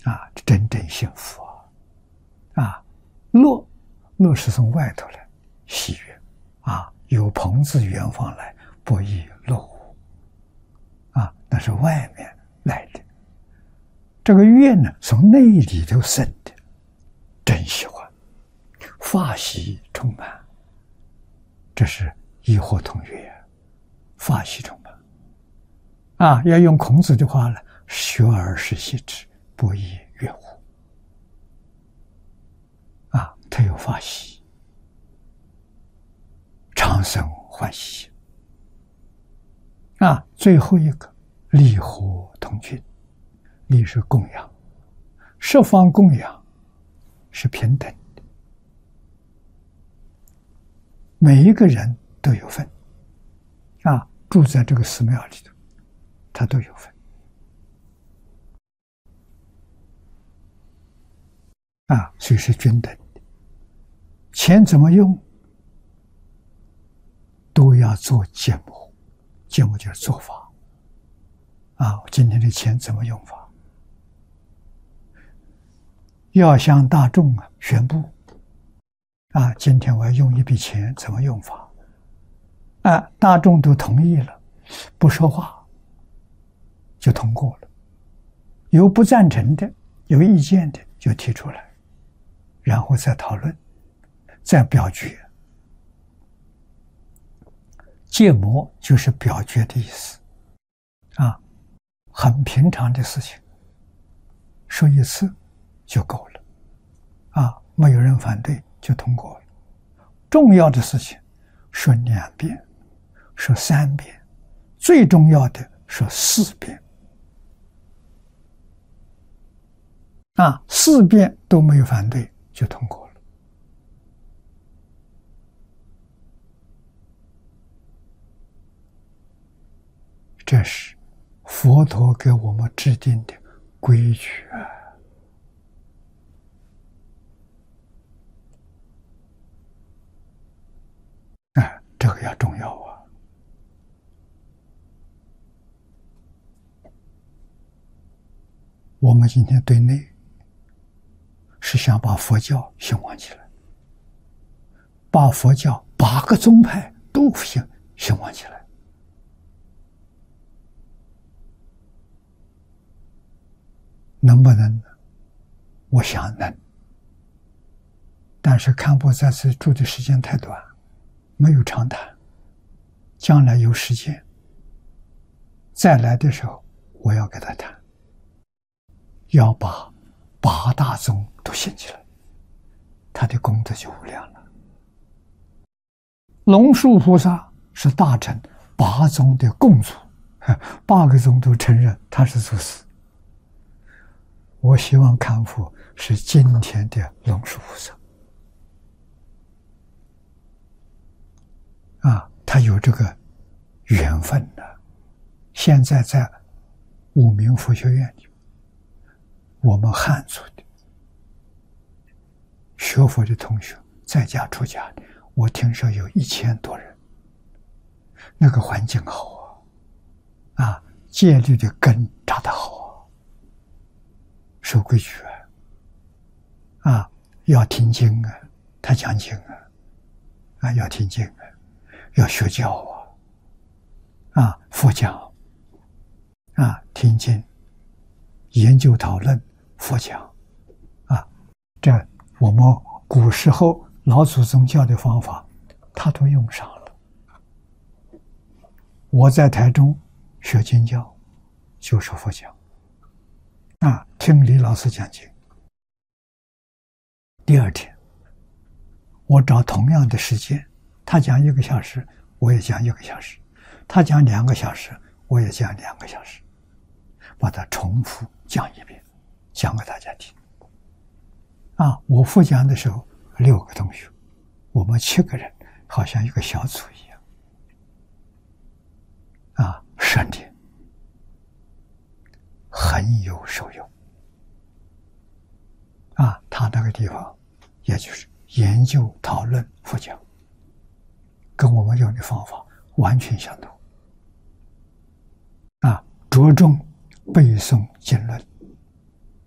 真正幸福乐是从外头来，喜悦有朋自远方来，不亦乐乎那是外面来的。这个悦呢，从内里头生的，真喜欢，法喜充满，这是异火同源，法喜充满要用孔子的话呢，学而时习之，不亦乐乎他有法喜，常生欢喜最后一个利火同均，利是供养，十方供养是平等的，每一个人都有份住在这个寺庙里头，他都有份所以是均等的。钱怎么用，都要做节目，节目就是做法今天的钱怎么用法，要向大众宣布今天我要用一笔钱，怎么用法大众都同意了，不说话就通过了，有不赞成的，有意见的就提出来，然后再讨论，再表决。芥末就是表决的意思很平常的事情，说一次就够了没有人反对就通过了。重要的事情说2遍，说3遍，最重要的说4遍4遍都没有反对就通过了。这是佛陀给我们制定的规矩这个要重要我们今天对内是想把佛教兴旺起来，把佛教8个宗派都兴旺起来。能不能呢？我想能，但是堪布在此住的时间太短，没有长谈。将来有时间再来的时候，我要给他谈，要把8大宗都兴起来，他的功德就无量了。龙树菩萨是大乘8宗的共主，8个宗都承认他是祖师。我希望堪布是今天的龙树菩萨他有这个缘分的。现在在五明佛学院里，我们汉族的学佛的同学在家出家的，我听说有1000多人，那个环境好戒律的根扎得好守规矩要听经他讲经要听经要学教佛讲听经研究讨论佛讲这我们古时候老祖宗教的方法他都用上了。我在台中学经教就是佛讲听李老师讲经，第2天我找同样的时间，他讲1个小时我也讲1个小时，他讲2个小时我也讲2个小时，把它重复讲一遍，讲给大家听我复讲的时候6个同学，我们7个人好像一个小组一样10天很有受用他那个地方也就是研究讨论佛教，跟我们用的方法完全相同着重背诵经论